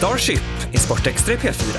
Starship i Sportextra P4.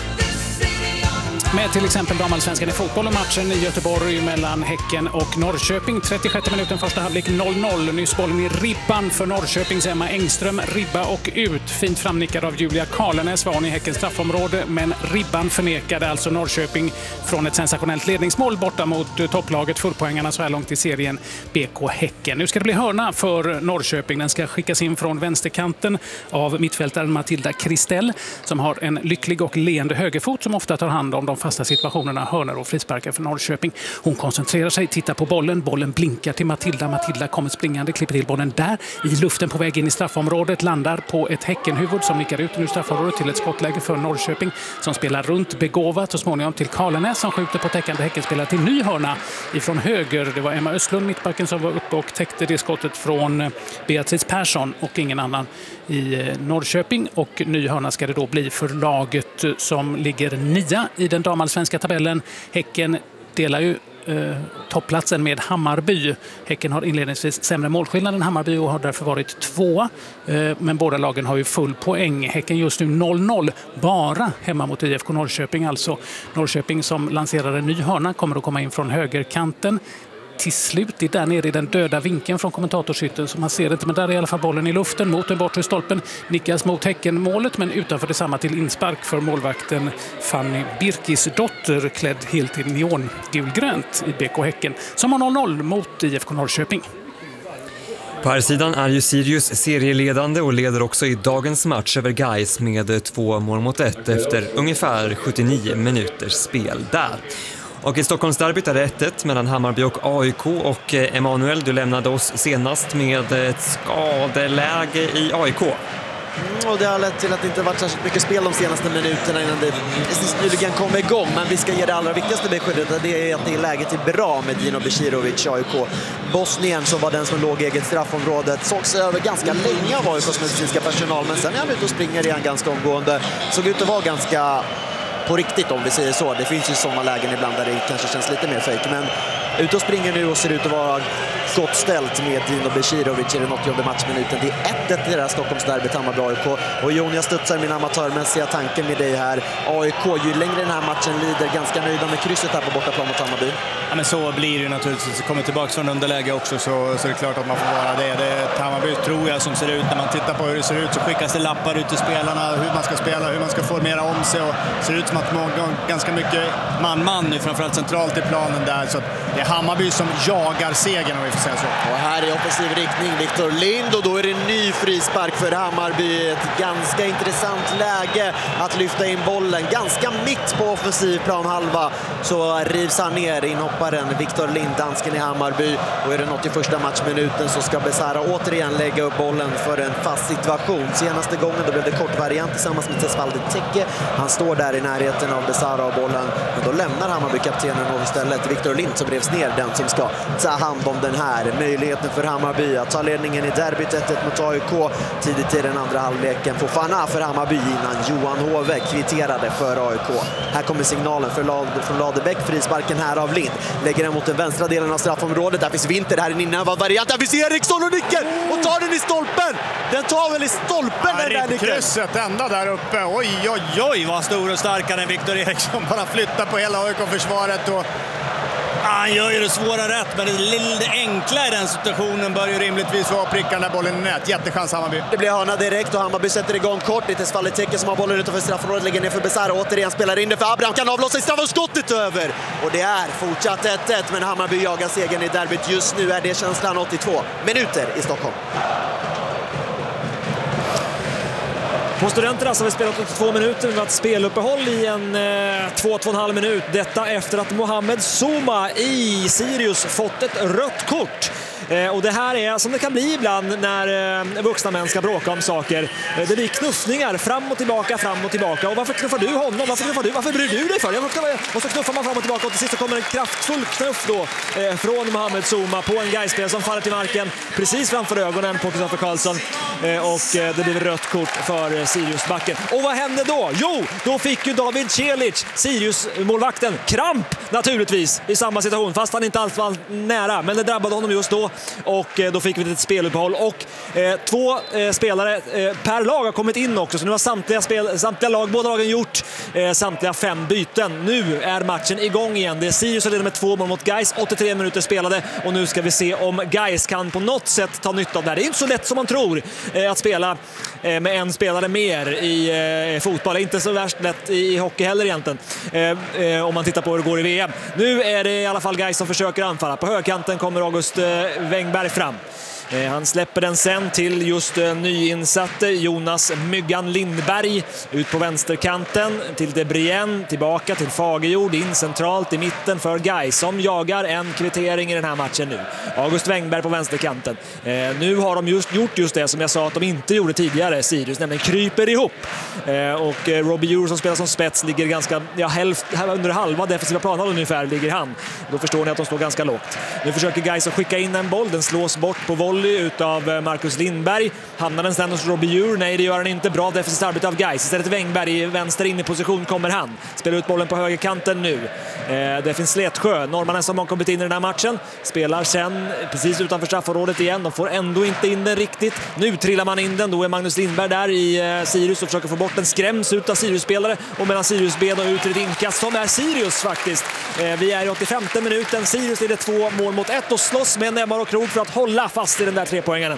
Med till exempel damallsvenskan i fotboll och matchen i Göteborg mellan Häcken och Norrköping. 36 minuten första halvlek 0-0. Nyss bollen i ribban för Norrköpings Emma Engström. Ribba och ut. Fint framnickad av Julia Karlenäs var i Häckens straffområde. Men ribban förnekade alltså Norrköping från ett sensationellt ledningsmål borta mot topplaget. Fullpoängarna så här långt i serien BK Häcken. Nu ska det bli hörna för Norrköping. Den ska skickas in från vänsterkanten av mittfältaren Matilda Kristell som har en lycklig och leende högerfot som ofta tar hand om de fasta situationerna, hörnor och frisparkar för Norrköping. Hon koncentrerar sig, tittar på bollen. Bollen blinkar till Matilda. Matilda kommer springande, klipper till bollen där. I luften på väg in i straffområdet. Landar på ett Häckenhuvud som nickar ut ur straffområdet till ett skottläge för Norrköping som spelar runt begåvat och småningom till Karlenäs som skjuter på täckande Häckenspelare till ny hörna ifrån höger. Det var Emma Östlund, mittbacken, som var uppe och täckte det skottet från Beatrice Persson och ingen annan i Norrköping. Och ny hörna ska det då bli för laget som ligger 9 i den damallsvenska tabellen. Häcken delar ju topplatsen med Hammarby. Häcken har inledningsvis sämre målskillnad än Hammarby och har därför varit 2. Men båda lagen har ju full poäng. Häcken just nu 0-0 bara hemma mot IFK Norrköping. Alltså Norrköping som lanserar en ny hörna kommer att komma in från högerkanten. Till slut det är där nere i den döda vinkeln från kommentatorshytten så man ser det inte, men där är i alla fall bollen i luften mot den bortre stolpen, nickas mot Häckenmålet men utanför detsamma till inspark för målvakten Fanny Birkisdotter klädd helt i neongulgrönt i BK Häcken som har 0-0 mot IFK Norrköping. På här sidan är ju Sirius serieledande och leder också i dagens match över Gais med 2-1 efter ungefär 79 minuters spel där. Och i Stockholmsderbyt är det 1-1 mellan Hammarby och AIK och Emanuel, du lämnade oss senast med ett skadeläge i AIK. Och det har lett till att det inte varit särskilt mycket spel de senaste minuterna innan det precis nyligen kom igång. Men vi ska ge det allra viktigaste beskedet, det är att det är läget är bra med Dino Beširović, AIK. Bosnien som var den som låg i eget straffområdet sågs över ganska länge av AIKs medicinska personal. Men sen är han ute och springer igen ganska omgående. Såg ut att vara ganska på riktigt om vi säger så. Det finns ju sådana lägen ibland där det kanske känns lite mer fake. Men ute och springer nu och ser ut att vara gott ställt med Dino Beširović i den 80:e matchminuten. Det är 1-1 i det här Stockholmsderbyt, Hammarby AIK. Och Jon, jag studsar min amatörmässiga tanke med dig här. AIK, ju längre den här matchen lider, ganska nöjda med krysset här på bortaplan mot Hammarby. Ja, men så blir det ju naturligtvis. Kommer tillbaka från underläge också så är det klart att man får vara det. Det är ett Hammarby, tror jag, som ser ut. När man tittar på hur det ser ut så skickas det lappar ut till spelarna hur man ska spela, hur man ska formera om sig. Och ser ut som att man ganska mycket man nu, framförallt centralt i planen där. Så det är Hammarby som jagar segern om vi får säga så. Och här är offensiv riktning Victor Lind och då är det en ny frispark för Hammarby. Ett ganska intressant läge att lyfta in bollen. Ganska mitt på offensiv planhalva så rivs han ner, inhopparen Victor Lind, dansken i Hammarby. Och i den 81:a matchminuten så ska Besara återigen lägga upp bollen för en fast situation. Senaste gången då blev det kort variant tillsammans med Tesfalde Tecke. Han står där i närheten av Besara och bollen. Men då lämnar Hammarby-kaptenen och istället Victor Lind som revs ner, den som ska ta hand om den här möjligheten för Hammarby att ta ledningen i derbyt 1-1 mot AIK. Tidigt i den andra halvleken får Fana för Hammarby innan Johan Hove kvitterade för AIK. Här kommer signalen från Ladebäck, frisparken här av Lind. Lägger den mot den vänstra delen av straffområdet. Där finns Winter, här är en inövad variant. Där finns Eriksson och nickar och tar den i stolpen. Den tar väl i stolpen den där nicken. Krysset ända där uppe. Oj, vad stor och starkare än Victor Eriksson. Bara flyttar på hela AIK-försvaret och han gör ju det svåra rätt, men det lite enkla i den situationen bör ju rimligtvis vara prickan där bollen i nät. Jättechans Hammarby. Det blir hörna direkt och Hammarby sätter igång kort. Det är Tesfalde Tecke som har bollen utanför straffområdet, lägger ner för Besara. Återigen spelar in det för Abraham, kan avlossa i straff och skottet över. Och det är fortsatt 1-1, men Hammarby jagar segern i derbyt. Just nu är det känslan 82 minuter i Stockholm. På Studenterna så har vi spelat 82 minuter med ett speluppehåll i en 2,5 minut. Detta efter att Mohamed Souma i Sirius fått ett rött kort. Och det här är som det kan bli ibland när vuxna män ska bråka om saker. Det blir knuffningar fram och tillbaka. Och varför knuffar du honom? Varför bryr du dig för? Och så knuffar man fram och tillbaka och till sist kommer en kraftfull knuff då från Mohamed Souma på en Gais-spelare som faller till marken precis framför ögonen på Kristoffer Karlsson. Och det blir rött kort för Sirius-backen. Och vad hände då? Jo, då fick ju David Celic, Sirius-målvakten, kramp naturligtvis i samma situation. Fast han inte alls var nära, men det drabbade honom just då. och då fick vi ett speluppehåll och 2 spelare per lag har kommit in också, så nu har samtliga lag, båda lagen gjort samtliga 5 byten. Nu är matchen igång igen. Det är Sirius som leder med 2 mål mot Gais, 83 minuter spelade, och nu ska vi se om Gais kan på något sätt ta nytta av det här. Det är inte så lätt som man tror att spela med en spelare mer i fotboll. Det är inte så värst lätt i hockey heller egentligen, om man tittar på hur det går i VM. Nu är det i alla fall Gais som försöker anfalla. På högkanten kommer August Wengberg fram. Han släpper den sen till just nyinsatte Jonas Myggan Lindberg ut på vänsterkanten till Debrien, tillbaka till Fagerjord, in centralt i mitten för Gais som jagar en kvittering i den här matchen nu. August Wengberg på vänsterkanten. Nu har de gjort just det som jag sa att de inte gjorde tidigare, Sirius, nämligen kryper ihop. Och Robbie Euro som spelar som spets ligger ganska, under halva defensiva planen ungefär ligger han. Då förstår ni att de står ganska lågt. Nu försöker Gais att skicka in en boll, den slås bort på volley utav Marcus Lindberg. Hamnar den sen hos Robbie Euro? Nej, det gör han inte. Bra defensivt arbete av Gais. Istället Wengberg i vänster in i position kommer han. Spelar ut bollen på högerkanten nu. Det finns Slätsjö, norrmannen som har kommit in i den här matchen. Spelar sen precis utanför straffområdet igen. De får ändå inte in den riktigt. Nu trillar man in den. Då är Magnus Lindberg där i Sirius och försöker få bort den. Skräms ut av Sirius-spelare. Och mellan Sirius-ben och ut till ett inkast som är Sirius faktiskt. Vi är i 85:e minuten. Sirius leder 2 mål mot 1 och slåss med näbbar och krok för att hålla fast i den där 3-poängaren.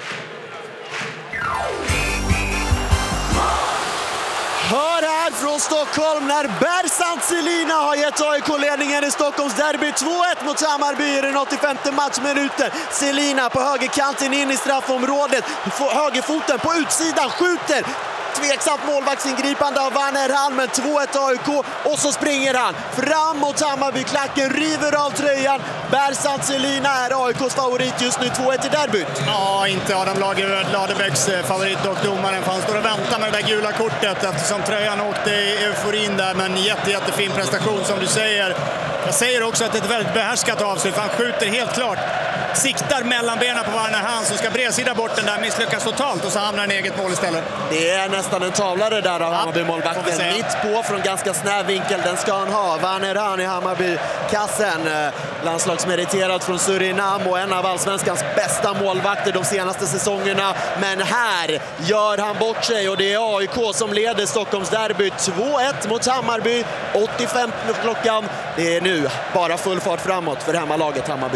Hör här från Stockholm när Bersant Selina har gett AIK-ledningen i Stockholms derby 2-1 mot Hammarby i den 85:e matchminuten. Selina på högerkanten in i straffområdet, högerfoten på utsidan, skjuter. Tveksamt målvaktsingripande av Werner, men 2-1 AIK och så springer han fram mot Hammarby-klacken, river av tröjan. Bersant Selina är AIKs favorit just nu, 2-1 i derbyt. Ja, inte Adam Ladebäcks favorit och domaren, för han står och väntar med det där gula kortet eftersom tröjan åkte i euforin där, men jättefin prestation som du säger. Jag säger också att det är ett väldigt behärskat avslut, för han skjuter helt klart. Siktar mellan benen på Werner Hans som ska bredsida bort den där, misslyckas totalt och så hamnar en eget mål istället. Det är nästan en tavlare där av Hammarby-målvakten. Mitt på från ganska snäv vinkel, den ska han ha. Werner Han i Hammarby-kassen. Landslagsmeriterad från Surinam och en av allsvenskans bästa målvakter de senaste säsongerna. Men här gör han bort sig och det är AIK som leder Stockholms derby 2-1 mot Hammarby. 85 klockan. Det är nu bara full fart framåt för hemmalaget Hammarby,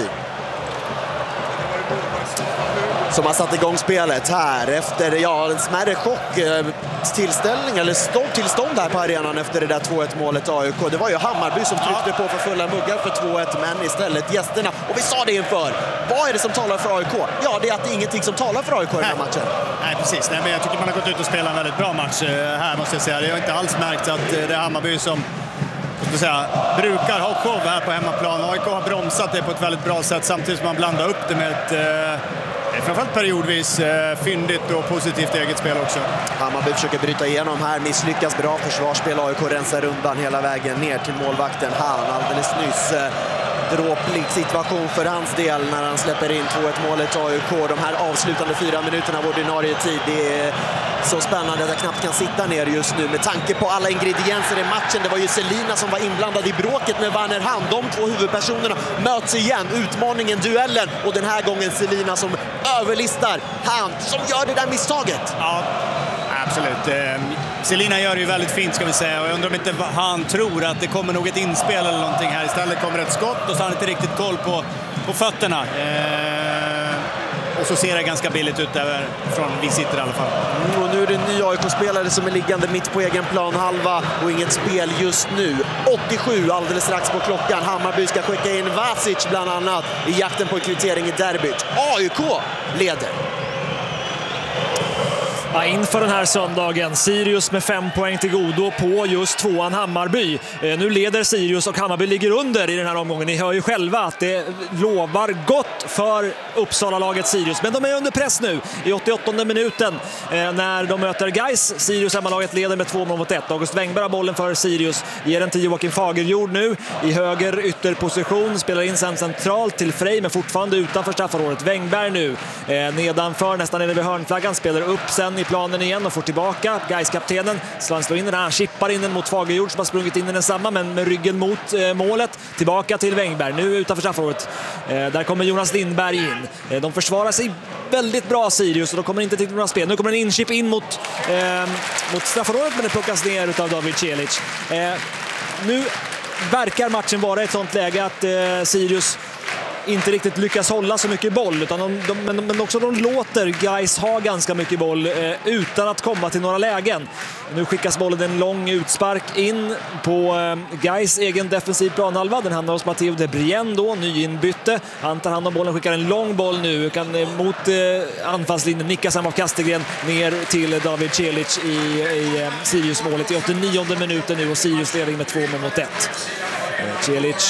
som har satt igång spelet här efter en smärre chocktillställning eller tillstånd här på arenan efter det där 2-1 målet AIK. Det var ju Hammarby som tryckte på för fulla muggar för 2-1, men istället gästerna. Och vi sa det inför. Vad är det som talar för AIK? Ja, det är att det är ingenting som talar för AIK i den här matchen. Nej, precis. Nej, men jag tycker man har gått ut och spelat en väldigt bra match här, måste jag säga. Jag har inte alls märkt att det är Hammarby som brukar ha show här på hemmaplan. AIK har bromsat det på ett väldigt bra sätt samtidigt som man blandar upp det med ett framförallt periodvis fyndigt och positivt eget spel också. Hammarby försöker bryta igenom här, misslyckas bra försvarsspel. AIK rensar undan hela vägen ner till målvakten. Han alldeles nyss dråplig situation för hans del när han släpper in 2-1 målet AIK. De här avslutande 4 minuterna av ordinarie tid, det är så spännande att jag knappt kan sitta ner just nu med tanke på alla ingredienser i matchen. Det var ju Selina som var inblandad i bråket med Werner Han. De 2 huvudpersonerna möts igen, utmaningen, duellen, och den här gången Selina som överlistar Han som gör det där misstaget. Ja, absolut. Selina gör det ju väldigt fint, ska vi säga, och jag undrar om inte han tror att det kommer nog ett inspel eller någonting här. Istället kommer ett skott och så har han inte riktigt koll på fötterna. Och så ser det ganska billigt ut där från vi sitter i alla fall. Och nu är det en ny AIK-spelare som är liggande mitt på egen plan halva och inget spel just nu. 87 alldeles strax på klockan. Hammarby ska skicka in Vasic bland annat i jakten på en kvittering i derbyt. AIK leder. Ja, inför den här söndagen, Sirius med 5 poäng till godo på just 2an Hammarby. Nu leder Sirius och Hammarby ligger under i den här omgången. Ni hör ju själva att det lovar gott för Uppsala-laget Sirius. Men de är under press nu i 88:e minuten när de möter Gais. Sirius hemmalaget leder med 2 mål mot 1. August Wengberg har bollen för Sirius. Ger den till Joakim Fagerjord nu i höger ytterposition. Spelar in sen centralt till Frej, men fortfarande utanför straffområdet. Wengberg nu nedanför, nästan nere vid hörnflaggan. Spelar upp sen i i planen igen och får tillbaka Gais-kaptenen. Han slår in den, han chippar in den mot Fagerjord som har sprungit in i den samma, men med ryggen mot målet. Tillbaka till Wängberg, nu utanför straffområdet. Där kommer Jonas Lindberg in. De försvarar sig väldigt bra, Sirius, och de kommer inte till några spel. Nu kommer en inchip in mot straffområdet, men det plockas ner av David Celic. Nu verkar matchen vara ett sånt läge att Sirius inte riktigt lyckas hålla så mycket boll, utan men också de låter Gais ha ganska mycket boll utan att komma till några lägen. Nu skickas bollen en lång utspark in på Gais egen defensiv planhalva. Den hamnar hos Matteo de Brien då, nyinbytte. Han tar hand om bollen, skickar en lång boll nu mot anfallslinjen, nickas av Kastegren ner till David Celic i Sirius-målet i 89:e minuten nu, och Sirius ledning med 2-1. Celic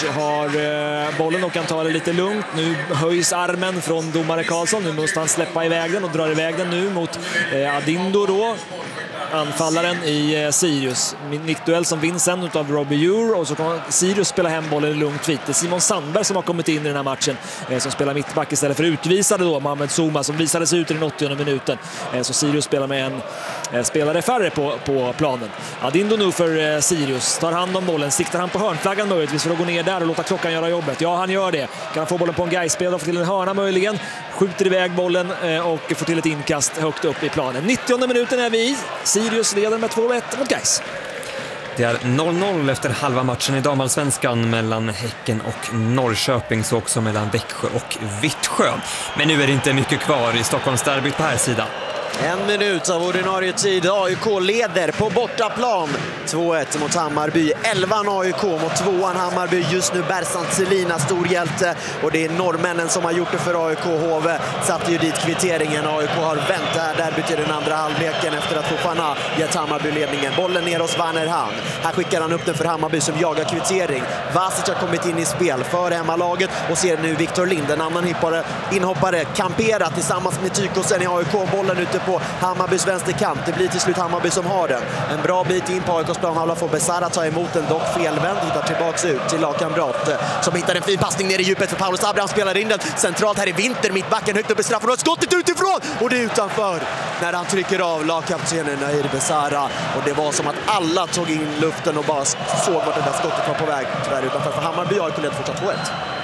har bollen och kan ta det lite lugnt. Nu höjs armen från domare Karlsson. Nu måste han släppa iväg den och drar iväg den nu mot Adindo då, anfallaren i Sirius. Nickduell som vinns sen av Robbie Ure, och så kommer Sirius spela hem bollen lugnt vitt. Det är Simon Sandberg som har kommit in i den här matchen, som spelar mittback istället för utvisade då Mohamed Souma, som visades ut i den 80:e minuten. Så Sirius spelar med en spelare färre på planen. Adindo nu för Sirius tar hand om bollen, siktar han på hörnflaggan möjligtvis för att gå ner där och låta klockan göra jobbet. Ja, han gör det. Kan han få bollen på en Gais-spelare och få till en hörna möjligen. Skjuter iväg bollen och får till ett inkast högt upp i planen. 90:e minuten är vi i. Sirius leder med 2-1 mot Gais. Det är 0-0 efter halva matchen i damallsvenskan mellan Häcken och Norrköping, så också mellan Växjö och Vittsjö. Men nu är det inte mycket kvar i Stockholmsderbyt på här sidan. En minut av ordinarie tid. AIK leder på bortaplan 2-1 mot Hammarby. 11 AIK mot 2an Hammarby. Just nu Bersant Selina, stor hjälte. Och det är norrmännen som har gjort det för AIK. Hove satte ju dit kvitteringen. AIK har vänt det här derbyt i den andra halvleken efter att Fofana gett Hammarby ledningen. Bollen ner hos Werner Hahn. Här skickar han upp den för Hammarby som jagar kvittering. Vasic har kommit in i spel för hemmalaget och ser nu Victor Lind, en annan inhoppare, kampera tillsammans med Tykosen i AIK. Bollen ute på Hammarbys vänsterkant. Det blir till slut Hammarby som har den. En bra bit in på AIKs planhalva får Besara ta emot den, dock felvänd. Hittar tillbaks ut till lagkamrat som hittar en fin passning ner i djupet för Paulus Abraham, spelar in den centralt här i Vinter, mittbacken högt upp i straffområdet. Skottet utifrån och det är utanför när han trycker av lagkaptenen Nahir Besara. Och det var som att alla tog in luften och bara såg vart det där skottet var på väg. Tyvärr utanför för Hammarby. AIK leder fortsatt 2-1.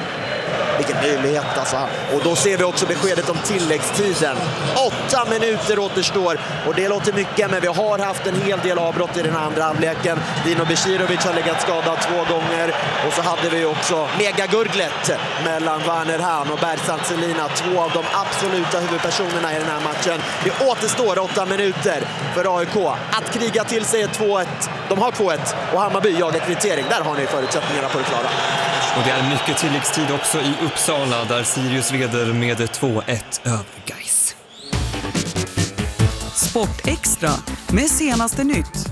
Vilken möjlighet alltså. Och då ser vi också beskedet om tilläggstiden. 8 minuter återstår. Och det låter mycket, men vi har haft en hel del avbrott i den andra halvleken. Dino Besirovic har legat skadad 2 gånger. Och så hade vi också megagurglet mellan Werner Hahn och Bersant Selina. 2 av de absoluta huvudpersonerna i den här matchen. Det återstår 8 minuter för AIK att kriga till sig 2-1. De har 2-1 och Hammarby jagar kvittering. Där har ni förutsättningarna på det klara. Och det är mycket tilläggstid också i Uppsala där Sirius leder med 2-1 över Gais. Sport Extra med senaste nytt.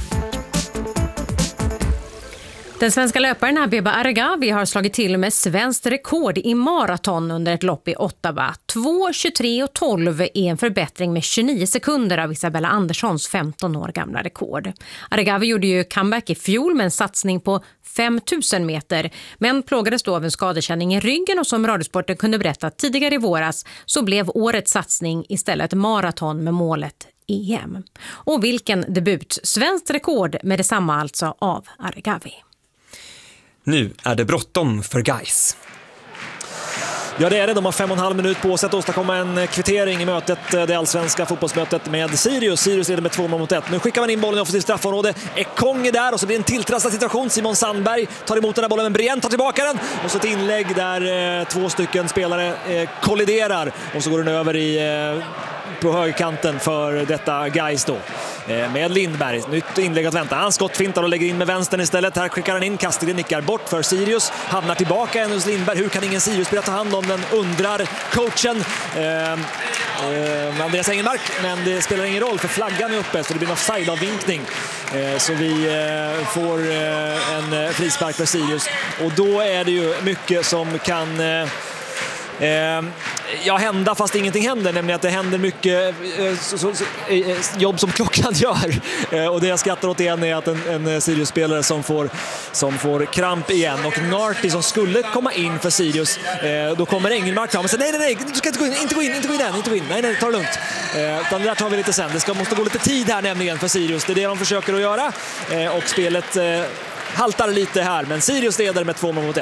Den svenska löparen Abeba Aregawi har slagit till med svenskt rekord i maraton under ett lopp i Ottawa. 2:23:12 är en förbättring med 29 sekunder av Isabella Anderssons 15 år gamla rekord. Aregawi gjorde ju comeback i fjol med en satsning på 5000 meter, men plågades då av en skadekänning i ryggen, och som Radiosporten kunde berätta tidigare i våras så blev årets satsning istället maraton med målet EM. Och vilken debut! Svenskt rekord med detsamma alltså av Aregawi. Nu är det bråttom för Gais. Ja, det är det. De har 5,5 minut på sig att åstadkomma en kvittering i mötet, det allsvenska fotbollsmötet med Sirius. Sirius leder med 2-1. Nu skickar man in bollen i offensivt straffområde. Ekong är där och så blir det en tilltrasslad situation. Simon Sandberg tar emot den här bollen, men Brien tar tillbaka den. Och så ett inlägg där 2 stycken spelare kolliderar. Och så går den över på högerkanten för detta Gais då. Med Lindberg. Nytt inlägg att vänta. Han skottfintar och lägger in med vänstern istället. Här skickar han in. Kastegren nickar bort för Sirius. Hamnar tillbaka än hos Lindberg. Hur kan ingen Sirius-spelare ta hand om den? Undrar coachen. Andreas Engelmark. Men det spelar ingen roll för flaggan är uppe så det blir en offside-avvinkning. Så vi får en frispark för Sirius. Och då är det ju mycket som kan hända fast ingenting händer, nämligen att det händer mycket jobb som klockan gör. Och det jag skrattar åt igen är att en Sirius-spelare som får kramp igen, och Narty som skulle komma in för Sirius, då kommer Engelmark fram och säger nej, du ska inte gå in, nej, ta det lugnt. Utan det där tar vi lite sen. Det måste gå lite tid här nämligen för Sirius, det är det de försöker att göra, och spelet haltar lite här, men Sirius leder med 2-1.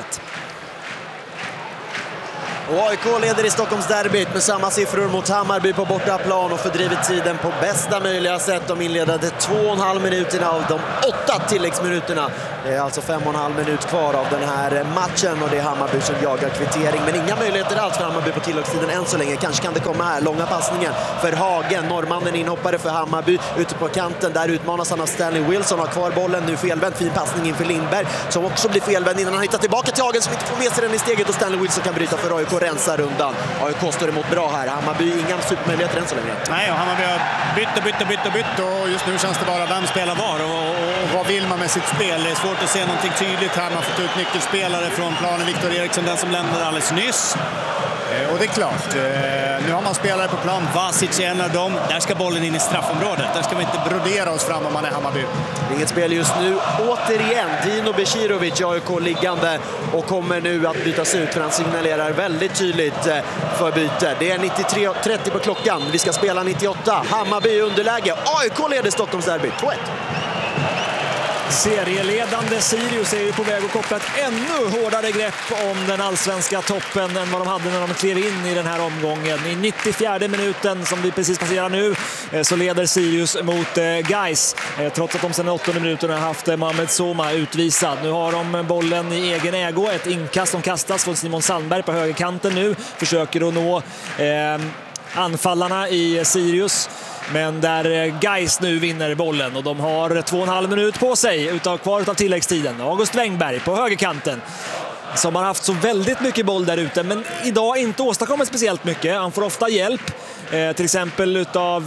Och AIK leder i Stockholmsderbyt med samma siffror mot Hammarby på bortaplan och fördrivit tiden på bästa möjliga sätt. De inledde 2,5 minuterna av de 8 tilläggsminuterna. Det är alltså 5,5 minut kvar av den här matchen och det är Hammarby som jagar kvittering. Men inga möjligheter alls för Hammarby på tilläggstiden än så länge. Kanske kan det komma här. Långa passningen för Hagen. Norrmannen inhoppare för Hammarby ute på kanten. Där utmanas han av Stanley Wilson. Har kvar bollen nu felvänd. Fin passning inför Lindberg som också blir felvänd innan han hittar tillbaka till Hagen som inte får med sig den i steget, och Stanley Wilson kan bryta för AIK och rensa rundan. AIK står emot bra här. Hammarby inga supermöjligheter än så länge. Nej, och Hammarby har bytt och just nu känns det bara vem spelar var och vad vill man med sitt spel. Det är svårt att se någonting tydligt här. Man har fått ut nyckelspelare från planen. Viktor Eriksson, den som lämnade alldeles nyss. Och det är klart, nu har man spelare på plan. Vasic är en av dem. Där ska bollen in i straffområdet. Där ska vi inte brodera oss fram om man är Hammarby. Inget spel just nu. Återigen Dino Becirovic, AIK liggande, och kommer nu att bytas ut för han signalerar väldigt tydligt för byte. Det är 93:30 på klockan. Vi ska spela 98. Hammarby i underläge. AIK leder Stockholmsderby 2-1. Serieledande Sirius är ju på väg att koppla ett ännu hårdare grepp om den allsvenska toppen än vad de hade när de klev in i den här omgången. I 94:e minuten som vi precis passerar nu så leder Sirius mot Gais, trots att de sedan 8:e minuten har haft Mohamed Souma utvisad. Nu har de bollen i egen ägo, ett inkast som kastas från Simon Sandberg på högerkanten nu. Försöker att nå anfallarna i Sirius, men där Gais nu vinner bollen och de har 2,5 minut på sig kvar utav tilläggstiden. August Wengberg på högerkanten som har haft så väldigt mycket boll där ute, men idag inte åstadkommit speciellt mycket. Han får ofta hjälp, till exempel utav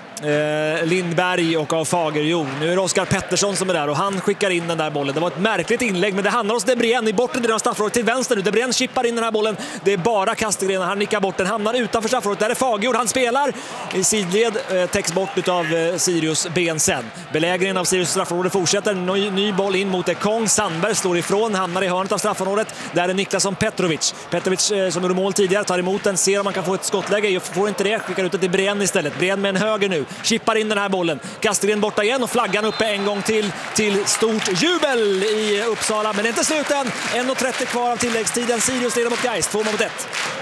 Lindberg och av Fagerjo. Nu är det Oskar Pettersson som är där och han skickar in den där bollen. Det var ett märkligt inlägg, men det handlar hos Debrien i bortre delen av straffområdet till vänster nu. Debrien chippar in den här bollen. Det är bara Kastegren, han nickar bort den, hamnar utanför straffområdet. Där är Fagerjo, han spelar i sidled, täcks bort utav Sirius Bensen. Belägringen av Sirius straffområde fortsätter. Ny boll in mot Ekong. Sandberg slår ifrån, hamnar i hörnet av straffområdet. Där är Niklasson Petrovic som gjorde mål tidigare, tar emot den, ser om man kan få ett skottläge. Får inte det, skickar ut det till Brien istället. Brien med en höger nu. Chippar in den här bollen. Kastegren borta igen och flaggan uppe en gång till stort jubel i Uppsala. Men det är inte slut än. 1:30 kvar av tilläggstiden. Sirius leder mot Gais, 2-1.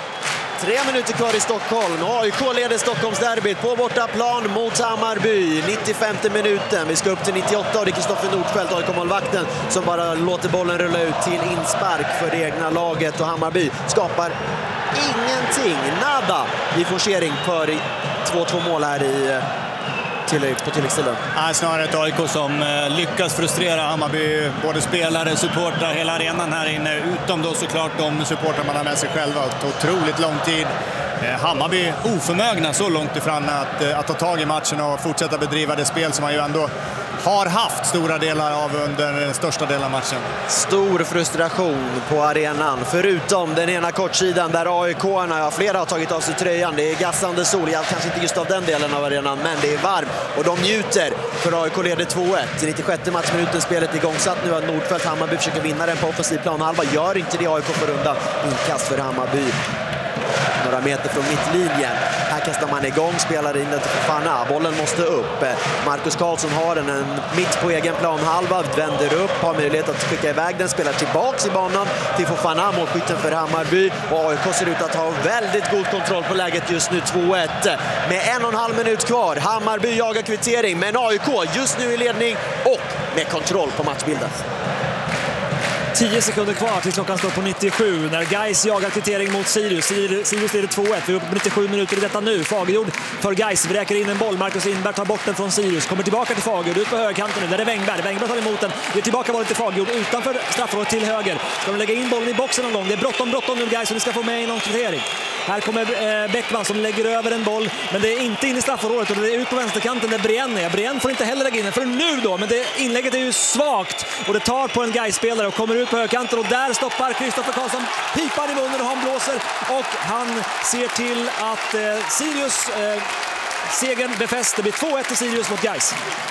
3 minuter kvar i Stockholm. AIK leder Stockholmsderbyt på bortaplan mot Hammarby. 95:e minuten. Vi ska upp till 98 och det är Kristoffer Nordfeldt, AIK-målvakten, som bara låter bollen rulla ut till inspark för det egna laget. Och Hammarby skapar ingenting. Nada i forcering för 2-2 mål här på tilläggstiden. Snarare ett AIK som lyckas frustrera Hammarby, både spelare, supportrar, hela arenan här inne, utom då såklart de supportrar man har med sig själva. Otroligt lång tid. Hammarby oförmögna så långt ifrån att ta tag i matchen och fortsätta bedriva det spel som man ju ändå har haft stora delar av under den största delen av matchen. Stor frustration på arenan, förutom den ena kortsidan där AIK-arna, flera har tagit av sig tröjan. Det är gassande sol, kanske inte just av den delen av arenan, men det är varmt och de njuter, för AIK leder 2-1. I 96:e matchminuten, spelet igångsatt nu att Nordfeldt. Hammarby försöker vinna den på offensiv planhalva, gör inte det. AIK får undan, inkast för Hammarby några meter från mittlinjen. Här kastar man igång, spelar in den till Fofana. Bollen måste upp. Marcus Karlsson har den mitt på egen planhalva, vänder upp, har möjlighet att skicka iväg den, spelar tillbaks i banan till Fofana, målskytten för Hammarby. Och AIK ser ut att ha väldigt god kontroll på läget just nu, 2-1. Med 1,5 minut kvar. Hammarby jagar kvittering, men AIK just nu i ledning och med kontroll på matchbilden. 10 sekunder kvar till klockan står på 97 när Gais jagar kvittering mot Sirius. Sirius leder 2-1. Vi är uppe på 97 minuter i detta nu. Fagerjord för Gais, vräker in en boll. Marcus Lindberg tar bort den från Sirius. Kommer tillbaka till Fagerjord, ut på högerkanten nu. Där är Wengberg. Wengberg tar emot den. Det är tillbaka bollen till Fagerjord utanför straffområdet till höger. Ska de lägga in bollen i boxen någon gång? Det är bråttom nu Gais, och ni ska få med i någon kvittering. Här kommer Bäckman som lägger över en boll, men det är inte in i straffområdet och det är ut på vänsterkanten där Brienne är. Brienne får inte heller lägga in den för nu då, men det inlägget är ju svagt och det tar på en Gais-spelare och kommer ut på högerkanten och där stoppar Kristoffer Karlsson pipan i munnen och han blåser och han ser till att Sirius segern befäst. Det blir 2-1 till Sirius mot Gais.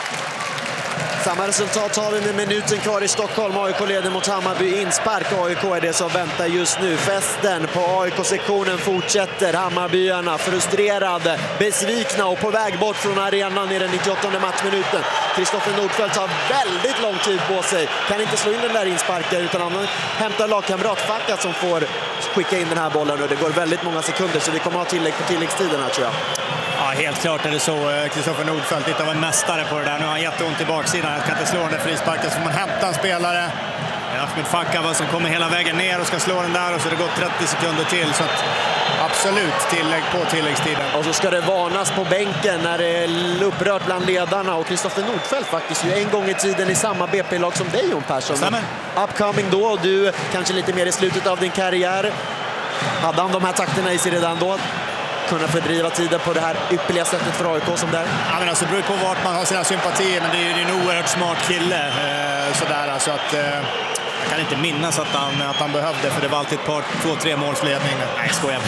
Samma resultat har vi med minuten kvar i Stockholm. AIK leder mot Hammarby. Inspark AIK är det som väntar just nu. Festen på AIK-sektionen fortsätter. Hammarbyarna frustrerade, besvikna och på väg bort från arenan i den 98:e matchminuten. Kristoffer Nordfeldt har väldigt lång tid på sig. Kan inte slå in den där insparken utan han hämtar lagkamrat Facka som får skicka in den här bollen. Och det går väldigt många sekunder så vi kommer ha tillägg på tilläggstiden här tror jag. Ja, helt klart är det så. Kristoffer Nordfeldt lite av en mästare på det där. Nu har han jätteont i baksidan. Jag kan inte slå den där frisparken så får man hämta en spelare. Ahmed Fakava som kommer hela vägen ner och ska slå den där och så har det gått 30 sekunder till. Så att absolut tillägg på tilläggstiden. Och så ska det varnas på bänken när det är upprört bland ledarna. Och Kristoffer Nordfeldt faktiskt ju en gång i tiden i samma BP-lag som dig, Jon Persson. Stämmer. Upcoming då och du kanske lite mer i slutet av din karriär. Hade han de här takterna i sig redan då? Kunna fördriva tiden på det här ypperliga sättet för AIK som där? Ja, men alltså, det beror på vart man har sina sympatier, men det är ju en oerhört smart kille. Sådär, alltså att, jag kan inte minnas att han behövde, för det var alltid ett par 2-3 målsledning. Nej, skojar.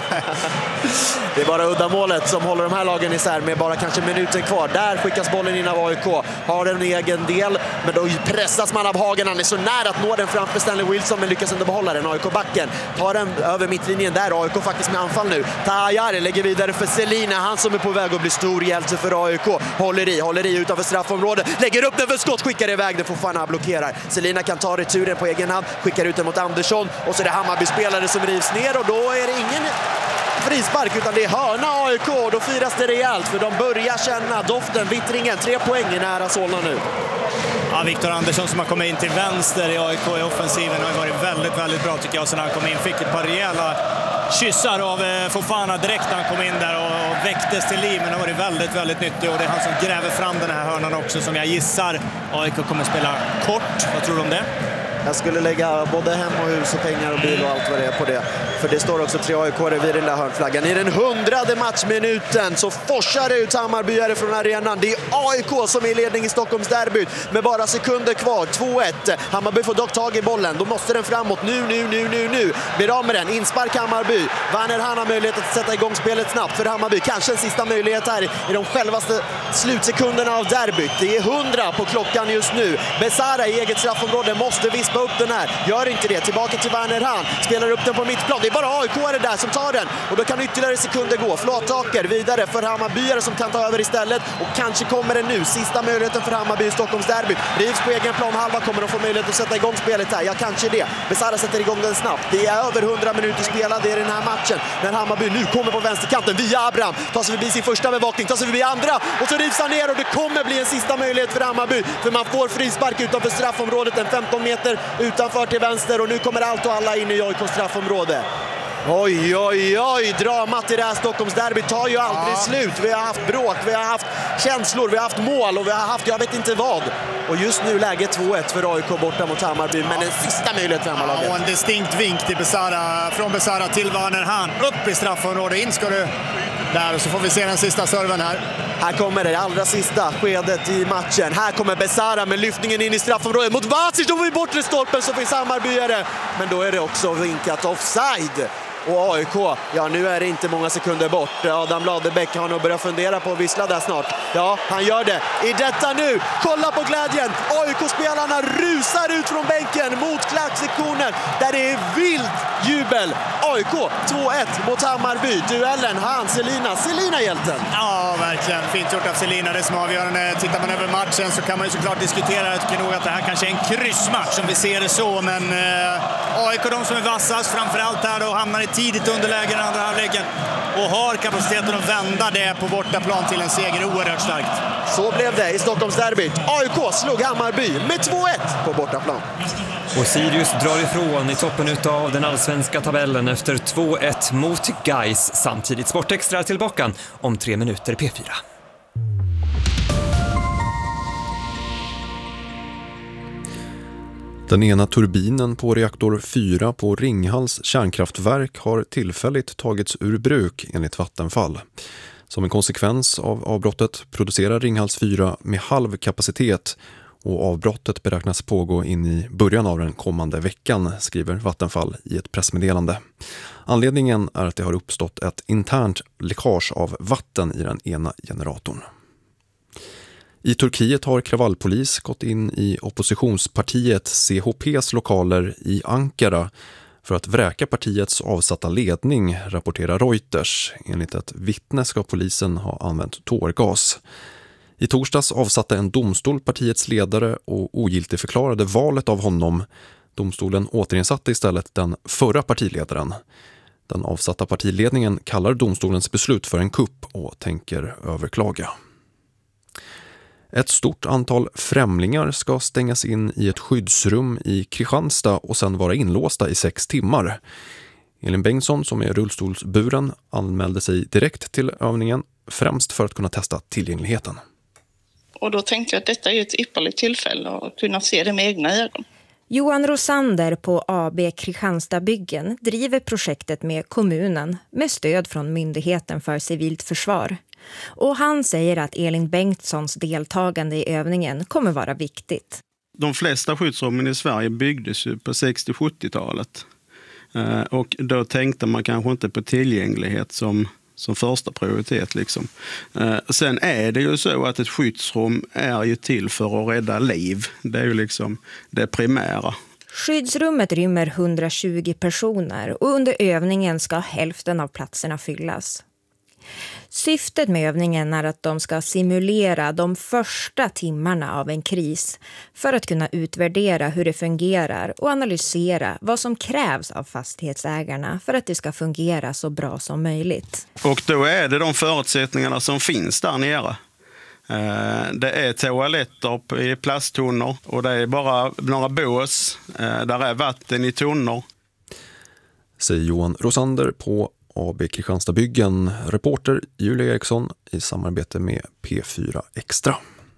Det är bara uddamålet som håller de här lagen isär med bara kanske minuten kvar. Där skickas bollen in av AIK. Har en egen del, men då pressas man av Hagen. Han är så nära att nå den framför Stanley Wilson, men lyckas inte behålla den. AIK-backen tar den över mittlinjen där. AIK faktiskt med anfall nu. Tahayari lägger vidare för Selina. Han som är på väg att bli stor hjälte för AIK. Håller i utanför straffområdet. Lägger upp den för skott, skickar iväg den. Fofana blockerar. Selina kan ta returen på egen hand. Skickar ut den mot Andersson. Och så är det Hammarby-spelare som rivs ner. Och då är det ingen frispark utan det är hörna AIK. Då firas det rejält för de börjar känna doften, vittringen. 3 poäng i nära Solna nu. Ja, Viktor Andersson som har kommit in till vänster i AIK i offensiven har varit väldigt, väldigt bra tycker jag. Sen han kom in fick ett par rejäla kyssar av Fofana direkt när han kom in där och väcktes till liv. Men det har varit väldigt, väldigt nyttigt och det är han som gräver fram den här hörnan också som jag gissar AIK kommer spela kort. Vad tror du om det? Jag skulle lägga både hem och hus och pengar och bil och allt vad det är på det. För det står också 3 AIK vid den där hörnflaggan. I den 100:e matchminuten så forsar det ut Hammarbyare från arenan. Det är AIK som är i ledning i Stockholms derbyt med bara sekunder kvar. 2-1. Hammarby får dock tag i bollen. Då måste den framåt. Nu. Blir av med den. Inspark Hammarby. Werner han har möjlighet att sätta igång spelet snabbt för Hammarby. Kanske en sista möjlighet här i de självaste slutsekunderna av derbyt. Det är 100 på klockan just nu. Besara i eget straffområde måste vispa upp den här. Gör inte det. Tillbaka till Werner han. Spelar upp den på mittplan. Det är bara AIK-are där som tar den. Och då kan ytterligare sekunder gå. Flattaker vidare för Hammarbyare som kan ta över istället. Och kanske kommer den nu. Sista möjligheten för Hammarby i Stockholms derby. Rivs på egen plan halva. Kommer de få möjlighet att sätta igång spelet här? Ja, kanske det. Besara sätter igång den snabbt. Det är över 100 minuter spelade i den här matchen. När Hammarby nu kommer på vänsterkanten via Abraham. Tar sig förbi sin första bevakning. Tar sig förbi andra. Och så rivs han ner och det kommer bli en sista möjlighet för Hammarby. För man får frispark utanför straffområdet. En 15 meter utanför till vänster. Och nu kommer allt och alla in i AIKs straffområde. Oj, dramat i det här Stockholmsderbyt tar ju aldrig slut. Vi har haft bråk, vi har haft känslor, vi har haft mål och vi har haft jag vet inte vad. Och just nu läge 2-1 för AIK borta mot Hammarby, men en sista möjlighet för Hammarlaget. Och en distinkt vink till Besara, från Besara till Werner han. Upp i straffområdet, in ska du där och så får vi se den sista serven här. Här kommer det allra sista skedet i matchen. Här kommer Besara med lyftningen in i straffområdet mot Vasic. Då var vi bortre stolpen så finns Hammarbyare. Men då är det också vinkat offside. Och AIK, ja nu är det inte många sekunder bort. Adam Ladebäck har nog börjat fundera på att vissla där snart. Ja, han gör det. I detta nu, kolla på glädjen. AIK-spelarna rusar ut från bänken mot klacksektionen där det är vild jubel. AIK 2-1 mot Hammarby. Duellen, Selina hjälten. Ja, verkligen. Fint gjort av Selina, det som avgörande. Tittar man över matchen så kan man ju såklart diskutera. Jag tycker nog att det här kanske är en kryssmatch om vi ser det så. Men AIK, de som är vassast framförallt här och hamnar i tidigt underläge i den andra halvleken och har kapaciteten att vända det på bortaplan till en seger oerhört starkt. Så blev det i Stockholmsderbyt. AIK slog Hammarby med 2-1 på bortaplan. Och Sirius drar ifrån i toppen av den allsvenska tabellen efter 2-1 mot Gais. Samtidigt Sportextra tillbaka om 3 minuter P4. Den ena turbinen på reaktor 4 på Ringhals kärnkraftverk har tillfälligt tagits ur bruk enligt Vattenfall. Som en konsekvens av avbrottet producerar Ringhals 4 med halv kapacitet och avbrottet beräknas pågå in i början av den kommande veckan, skriver Vattenfall i ett pressmeddelande. Anledningen är att det har uppstått ett internt läckage av vatten i den ena generatorn. I Turkiet har kravallpolis gått in i oppositionspartiet CHPs lokaler i Ankara för att vräka partiets avsatta ledning, rapporterar Reuters. Enligt ett vittne ska polisen ha använt tårgas. I torsdags avsatte en domstol partiets ledare och ogiltigförklarade valet av honom. Domstolen återinsatte istället den förra partiledaren. Den avsatta partiledningen kallar domstolens beslut för en kupp och tänker överklaga. Ett stort antal främlingar ska stängas in i ett skyddsrum i Kristianstad och sedan vara inlåsta i 6 timmar. Elin Bengtsson, som är rullstolsburen, anmälde sig direkt till övningen, främst för att kunna testa tillgängligheten. Och då tänkte jag att detta är ett ypperligt tillfälle att kunna se det med egna ögon. Johan Rosander på AB Kristianstadsbyggen driver projektet med kommunen med stöd från Myndigheten för civilt försvar. Och han säger att Elin Bengtssons deltagande i övningen kommer vara viktigt. De flesta skyddsrummen i Sverige byggdes ju på 60-70-talet. Och då tänkte man kanske inte på tillgänglighet som första prioritet. Liksom. Sen är det ju så att ett skyddsrum är ju till för att rädda liv. Det är ju liksom det primära. Skyddsrummet rymmer 120 personer och under övningen ska hälften av platserna fyllas. Syftet med övningen är att de ska simulera de första timmarna av en kris för att kunna utvärdera hur det fungerar och analysera vad som krävs av fastighetsägarna för att det ska fungera så bra som möjligt. Och då är det de förutsättningarna som finns där nere. Det är toaletter i plasttunnor och det är bara några bås. Där är vatten i tunnor. Säger Johan Rosander på AB Kristianstadsbyggen, reporter Julia Eriksson i samarbete med P4 Extra.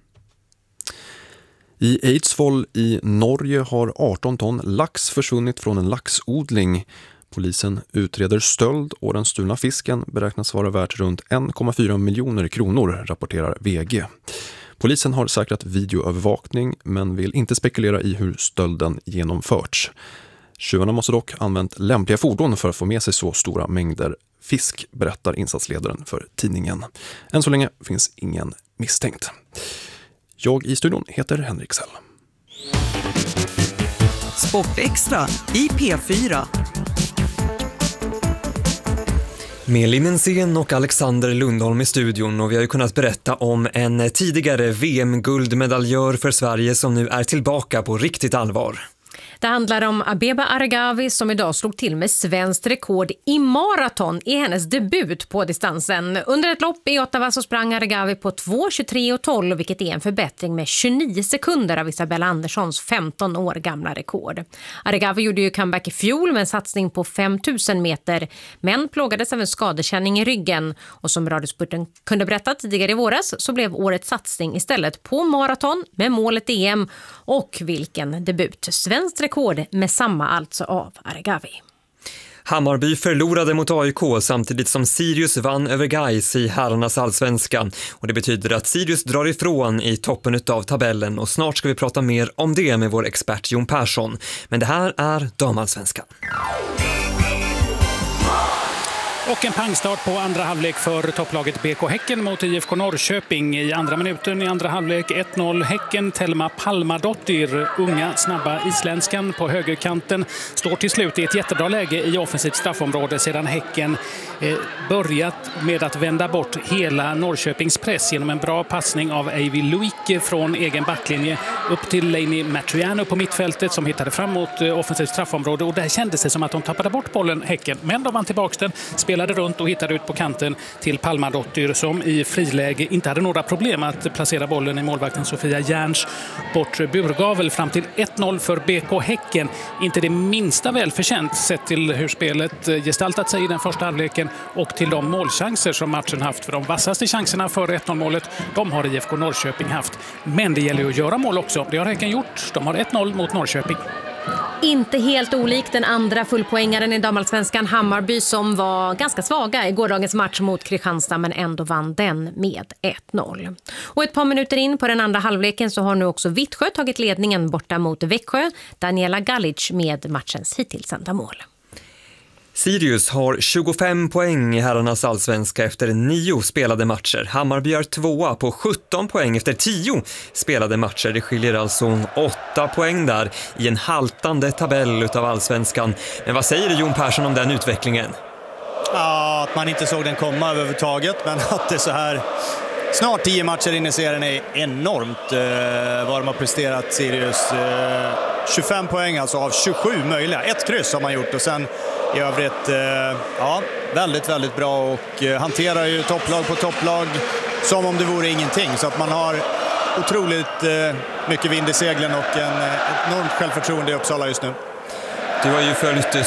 I Eidsvoll i Norge har 18 ton lax försvunnit från en laxodling. Polisen utreder stöld och den stulna fisken beräknas vara värt runt 1,4 miljoner kronor, rapporterar VG. Polisen har säkrat videoövervakning men vill inte spekulera i hur stölden genomförts. Tjuvarna måste dock använt lämpliga fordon för att få med sig så stora mängder fisk, berättar insatsledaren för tidningen. Än så länge finns ingen misstänkt. Jag i studion heter Henrik Sell. Sportextra i P4. Med Linnensén och Alexander Lundholm i studion, och vi har ju kunnat berätta om en tidigare VM-guldmedaljör för Sverige som nu är tillbaka på riktigt allvar. Det handlar om Abeba Aregawi som idag slog till med svenskt rekord i maraton i hennes debut på distansen. Under ett lopp i Ottawa så sprang Aregawi på 2:23:12, vilket är en förbättring med 29 sekunder av Isabella Anderssons 15 år gamla rekord. Aregawi gjorde ju comeback i fjol med en satsning på 5000 meter, men plågades av en skadekänning i ryggen. Och som Radiosporten kunde berätta tidigare i våras så blev årets satsning istället på maraton med målet EM. Och vilken debut! Svenskt rekord med samma alltså av Aregawi. Hammarby förlorade mot AIK samtidigt som Sirius vann över Gais i herrarnas allsvenska. Och det betyder att Sirius drar ifrån i toppen av tabellen, och snart ska vi prata mer om det med vår expert Jon Persson. Men det här är damallsvenskan. Och en pangstart på andra halvlek för topplaget BK Häcken mot IFK Norrköping. I andra minuten i andra halvlek 1-0 Häcken. Telma Palmadottir, unga snabba isländskan på högerkanten, står till slut i ett jättebra läge i offensivt straffområde sedan Häcken börjat med att vända bort hela Norrköpings press genom en bra passning av Eivi Luike från egen backlinje upp till Lainey Matriano på mittfältet som hittade fram mot offensivt straffområde, och där kändes det som att de tappade bort bollen Häcken, men de vann tillbaka den, spelade runt och hittade ut på kanten till Palmadottir som i friläge inte hade några problem att placera bollen i målvakten Sofia Järns bortre burgavel. Fram till 1-0 för BK Häcken. Inte det minsta välförtjänt sett till hur spelet gestaltat sig i den första halvleken och till de målchanser som matchen haft. För de vassaste chanserna före 1-0-målet, de har IFK Norrköping haft. Men det gäller ju att göra mål också. Det har Häcken gjort. De har 1-0 mot Norrköping. Inte helt olikt den andra fullpoängaren i damallsvenskan Hammarby som var ganska svaga i gårdagens match mot Kristianstad men ändå vann den med 1-0. Och ett par minuter in på den andra halvleken så har nu också Vittsjö tagit ledningen borta mot Växjö. Daniela Galic med matchens hittills enda mål. Sirius har 25 poäng i herrarnas allsvenska efter 9 spelade matcher. Hammarby är 2 på 17 poäng efter 10 spelade matcher. Det skiljer alltså 8 poäng där i en haltande tabell utav allsvenskan. Men vad säger du Jon Persson om den utvecklingen? Ja, att man inte såg den komma överhuvudtaget, men att det så här snart 10 matcher in i serien är enormt vad de har presterat Sirius. 25 poäng alltså av 27 möjliga. 1 kryss har man gjort och sen i övrigt väldigt, väldigt bra och hanterar ju topplag på topplag som om det vore ingenting. Så att man har otroligt mycket vind i seglen och ett enormt självförtroende i Uppsala just nu. Du har ju följt